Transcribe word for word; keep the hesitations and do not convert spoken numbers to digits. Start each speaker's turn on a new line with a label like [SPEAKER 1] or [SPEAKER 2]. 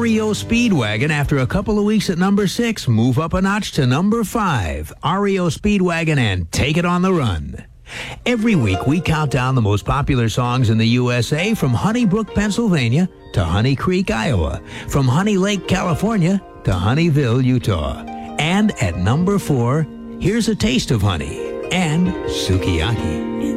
[SPEAKER 1] R E O Speedwagon, after a couple of weeks at number six, move up a notch to number five. R E O Speedwagon and Take It on the Run. Every week, we count down the most popular songs in the U S A, from Honeybrook, Pennsylvania to Honey Creek, Iowa, from Honey Lake, California to Honeyville, Utah. And at number four, here's a taste of honey and sukiyaki.